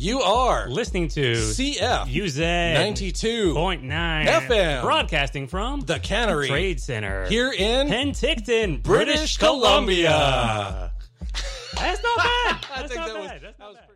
You are listening to CF UZ 92.9 FM, broadcasting from the Cannery Trade Center here in Penticton, British Columbia. That's not bad. I think That's not bad.